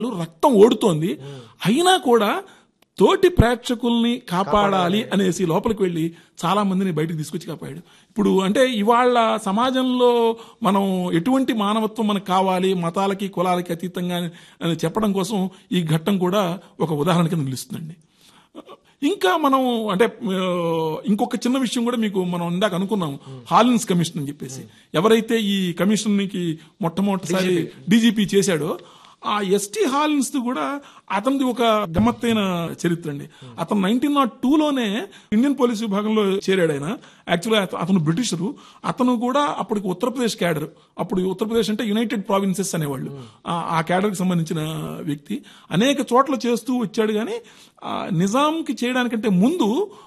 రక్తం ఓడుతోంది. అయినా కూడా తోటి ప్రేక్షకుల్ని కాపాడాలి అనేసి లోపలికి వెళ్లి చాలా మందిని బయటకు తీసుకొచ్చి కాపాడాడు. ఇప్పుడు అంటే ఇవాళ సమాజంలో మనం ఎటువంటి మానవత్వం మనకు కావాలి, మతాలకి కులాలకి అతీతంగా అని చెప్పడం కోసం ఈ ఘట్టం కూడా ఒక ఉదాహరణ కింద నిలుస్తుందండి. ఇంకా మనం అంటే ఇంకొక చిన్న విషయం కూడా మీకు మనం ఇందాక అనుకున్నాం, హాలిన్స్ కమిషన్ అని చెప్పేసి. ఎవరైతే ఈ కమిషన్కి మొట్టమొదటిసారి డీజీపీ చేశాడో ఆ ఎస్టీ హాలిన్స్ కూడా అతనిది ఒక గమ్మత్తైన చరిత్ర అండి. అతను 1902లోనే ఇండియన్ పోలీస్ విభాగంలో చేరాడు. ఆయన యాక్చువల్గా అతను బ్రిటిషరు. అతను కూడా అప్పటికి ఉత్తరప్రదేశ్ క్యాడర్. అప్పుడు ఉత్తరప్రదేశ్ అంటే యునైటెడ్ ప్రావిన్సెస్ అనేవాళ్ళు. ఆ క్యాడర్కి సంబంధించిన వ్యక్తి. అనేక చోట్ల చేస్తూ వచ్చాడు. కానీ నిజాంకి చేయడానికంటే ముందు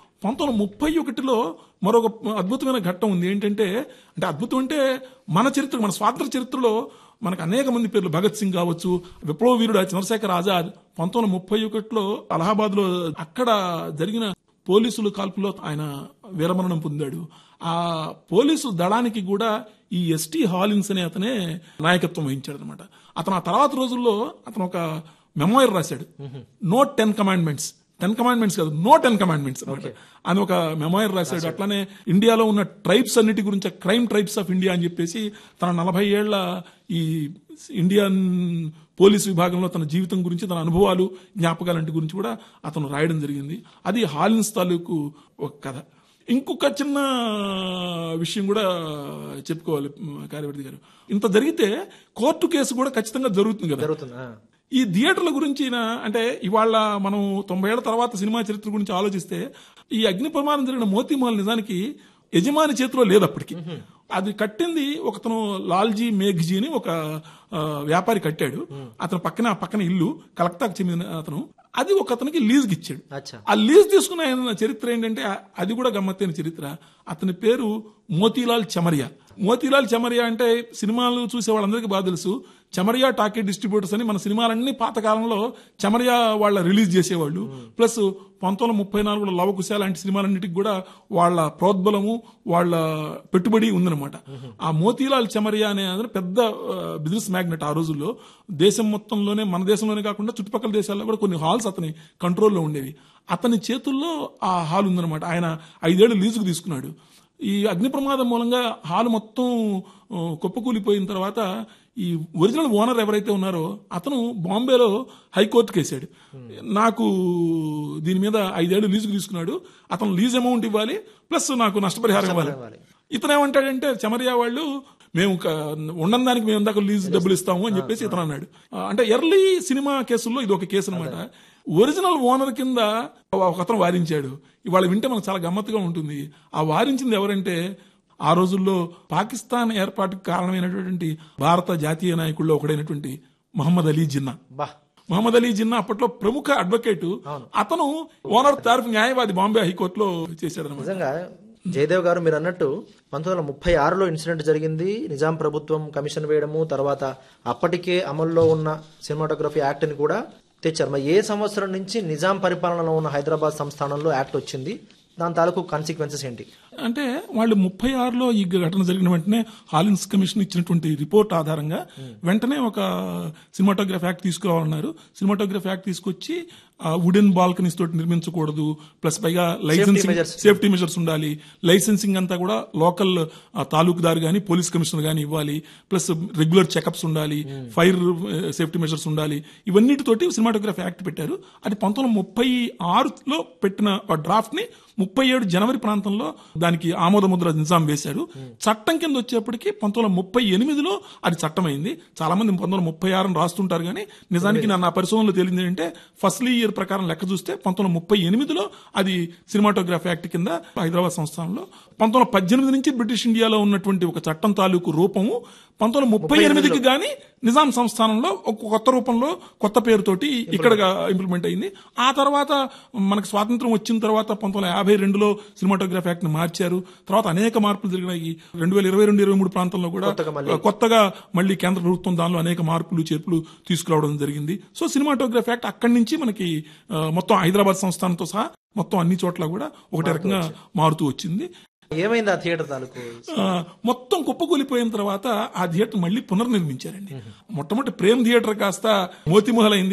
1931లో మరొక అద్భుతమైన ఘట్టం ఉంది. ఏంటంటే అంటే అద్భుతం అంటే మన చరిత్ర, మన స్వాతంత్ర చరిత్రలో మనకు అనేక మంది పేర్లు, భగత్ సింగ్ కావచ్చు, విప్లవ వీరుడు చంద్రశేఖర్ ఆజాద్ 1931లో అలహాబాద్లో అక్కడ జరిగిన పోలీసుల కాల్పులో ఆయన వీరమరణం పొందాడు. ఆ పోలీసు దళానికి కూడా ఈ ఎస్టీ హాలిన్స్ అనే అతనే నాయకత్వం వహించాడు అనమాట. అతను ఆ తర్వాత రోజుల్లో అతను ఒక మెమోయిర్ రాశాడు, నో 10 కమాండ్మెంట్స్. 10 కమాండ్మెంట్స్ కాదు, నో 10 కమాండ్మెంట్స్ అని ఒక మెమోయిర్ రాశాడు. అట్లానే ఇండియాలో ఉన్న ట్రైబ్స్ అన్నిటి గురించి, క్రైమ్ ట్రైబ్స్ ఆఫ్ ఇండియా అని చెప్పేసి తన 40 ఏళ్ల ఈ ఇండియన్ పోలీస్ విభాగంలో తన జీవితం గురించి, తన అనుభవాలు, జ్ఞాపకాలంటి గురించి కూడా అతను రాయడం జరిగింది. అది హాలిన్స్ తాలూకు ఒక కథ. ఇంకొక చిన్న విషయం కూడా చెప్పుకోవాలి కార్యవర్తి గారు. ఇంత జరిగితే కోర్టు కేసు కూడా ఖచ్చితంగా జరుగుతుంది కదా. ఈ థియేటర్ల గురించి అంటే ఇవాళ మనం 90 ఏళ్ల తర్వాత సినిమా చరిత్ర గురించి ఆలోచిస్తే ఈ అగ్ని ప్రమాదం జరిగిన మోతీమహల్ నిజానికి యజమాని చేతిలో లేదు అప్పటికి. అది కట్టింది ఒకతను లాల్జీ మేఘ్జీ అని ఒక వ్యాపారి కట్టాడు. అతను పక్కన ఇల్లు కలకత్తాకు చెందిన అతను. అది ఒక అతనికి లీజ్కి ఇచ్చాడు. ఆ లీజ్ తీసుకున్న ఆయన చరిత్ర ఏంటంటే అది కూడా గమ్మత్తైన చరిత్ర. అతని పేరు మోతీలాల్ చమరియా. మోతీలాల్ చమరియా అంటే సినిమాలు చూసే వాళ్ళందరికీ బాగా తెలుసు. చమరియా టాకీ డిస్ట్రిబ్యూటర్స్ అని మన సినిమాలన్నీ పాతకాలంలో చమరియా వాళ్ళ రిలీజ్ చేసేవాళ్ళు. ప్లస్ 1934లో లవకుశ లాంటి సినిమాలన్నిటికి కూడా వాళ్ళ ప్రోద్బలము, వాళ్ళ పెట్టుబడి ఉందన్నమాట. ఆ మోతీలాల్ చమరియా అనే పెద్ద బిజినెస్ మ్యాగ్నెట్ ఆ రోజుల్లో. దేశం మొత్తంలోనే, మన దేశంలోనే కాకుండా చుట్టుపక్కల దేశాల్లో కూడా కొన్ని హాల్స్ అతని కంట్రోల్లో ఉండేవి. అతని చేతుల్లో ఆ హాల్ ఉందన్నమాట. ఆయన 5 ఏళ్లు లీజుకు తీసుకున్నాడు. ఈ అగ్ని ప్రమాదం మూలంగా హాల్ మొత్తం కుప్పకూలిపోయిన తర్వాత ఈ ఒరిజినల్ ఓనర్ ఎవరైతే ఉన్నారో అతను బాంబేలో హైకోర్టుకి వేసాడు. నాకు దీని మీద 5 ఏళ్లు లీజుకు తీసుకున్నాడు, అతను లీజ్ అమౌంట్ ఇవ్వాలి, ప్లస్ నాకు నష్టపరిహారం ఇవ్వాలి. ఇతను ఏమంటాడంటే చమరియా వాళ్ళు, మేము ఉండని దానికి మేము ఇందాక లీజ్ డబ్బులు ఇస్తాము అని చెప్పేసి ఇతను అన్నాడు. అంటే ఎర్లీ సినిమా కేసుల్లో ఇది ఒక కేసు అనమాట. ఒరిజినల్ ఓనర్ కింద ఒక అతను వారించాడు. ఇవాళ వింటే మనకు చాలా గమ్మత్తుగా ఉంటుంది. ఆ వారించింది ఎవరంటే ఆ రోజుల్లో పాకిస్తాన్ ఏర్పాటుకు కారణమైనటువంటి భారత జాతీయ నాయకుల్లో ఒకడైనటువంటి మహమ్మద్ అలీ జిన్నా. మహమ్మద్ అలీ జిన్నా అప్పట్లో ప్రముఖ అడ్వకేటు. అతను ఓనర్ తరఫు న్యాయవాది బాంబే హైకోర్టులో చేశాడు అనమాట. నిజంగా జయదేవ్ గారు మీరు అన్నట్టు 1936లో ఇన్సిడెంట్ జరిగింది. నిజాం ప్రభుత్వం కమిషన్ వేయడము, తర్వాత అప్పటికే అమల్లో ఉన్న సినిమాటోగ్రఫీ యాక్ట్ ని కూడా తెచ్చారు. మరి ఏ సంవత్సరం నుంచి నిజాం పరిపాలనలో ఉన్న హైదరాబాద్ సంస్థానంలో యాక్ట్ వచ్చింది, దాని తాలూకు కాన్సిక్వెన్సెస్ ఏంటి? అంటే వాళ్ళు 36లో ఈ ఘటన జరిగిన వెంటనే హాలిన్స్ కమిషన్ ఇచ్చినటువంటి రిపోర్ట్ ఆధారంగా వెంటనే ఒక సినిమాటోగ్రఫీ యాక్ట్ తీసుకురావాలన్నారు. సినిమాటోగ్రఫీ యాక్ట్ తీసుకొచ్చి వుడెన్ బాల్కనీస్ తోటి నిర్మించకూడదు, ప్లస్ పైగా లైసెన్సింగ్, సేఫ్టీ మెజర్స్ ఉండాలి. లైసెన్సింగ్ అంతా కూడా లోకల్ తాలూకుదారు గానీ పోలీస్ కమిషనర్ గానీ ఇవ్వాలి. ప్లస్ రెగ్యులర్ చెకప్స్ ఉండాలి, ఫైర్ సేఫ్టీ మెజర్స్ ఉండాలి. ఇవన్నిటితోటి సినిమాటోగ్రఫీ యాక్ట్ పెట్టారు. అది 1936లో పెట్టిన డ్రాఫ్ట్ ని 37 జనవరి ప్రాంతంలో దానికి ఆమోద ముద్ర నిజాం వేశారు. చట్టం కింద వచ్చేప్పటికి 1938లో అది చట్టమైంది. చాలా మంది 1936 రాస్తుంటారు, కానీ నిజానికి నా పరిశోధనలో తేలింది ఏంటంటే ఫస్ట్ ఇయర్ ప్రకారం లెక్క చూస్తే 1938లో అది సినిమాటోగ్రఫీ యాక్ట్ కింద హైదరాబాద్ సంస్థానంలో. 1918 నుంచి బ్రిటిష్ ఇండియాలో ఉన్నటువంటి ఒక చట్టం తాలూకు రూపము 1938కి గానీ నిజాం సంస్థానంలో ఒక కొత్త రూపంలో కొత్త పేరుతోటి ఇక్కడ ఇంప్లిమెంట్ అయింది. ఆ తర్వాత మనకు స్వాతంత్రం వచ్చిన తర్వాత 1952లో సినిమాటోగ్రఫీ యాక్ట్ ని మార్చారు. తర్వాత అనేక మార్పులు జరిగినాయి. 2022-23 ప్రాంతంలో కూడా కొత్తగా మళ్ళీ కేంద్ర ప్రభుత్వం దానిలో అనేక మార్పులు చేర్పులు తీసుకురావడం జరిగింది. సో సినిమాటోగ్రఫీ యాక్ట్ అక్కడి నుంచి మనకి మొత్తం హైదరాబాద్ సంస్థానంతో సహా మొత్తం అన్ని చోట్ల కూడా ఒకటే రకంగా మారుతూ వచ్చింది. ఏమైంది ఆ థియేటర్ తాలూకు? మొత్తం కుప్పకూలిపోయిన తర్వాత ఆ థియేటర్ మళ్ళీ పునర్నిర్మించారండి. మొట్టమొదటి ప్రేమ్ థియేటర్ కాస్త మోతిమహల్ అయింది.